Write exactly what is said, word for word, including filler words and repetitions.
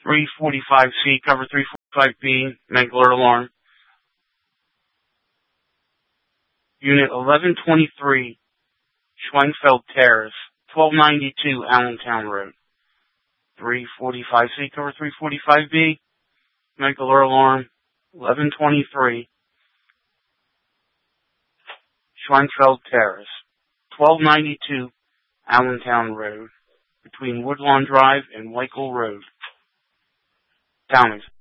three forty-five C, cover three forty-five B, make alert alarm. Unit eleven twenty-three, Schweinfeld Terrace, twelve ninety-two Allentown Road. three forty-five C, cover three forty-five B, make alert alarm. eleven twenty-three, Schweinfeld Terrace, twelve ninety-two Allentown Road, between Woodlawn Drive and Weichel Road. Townies.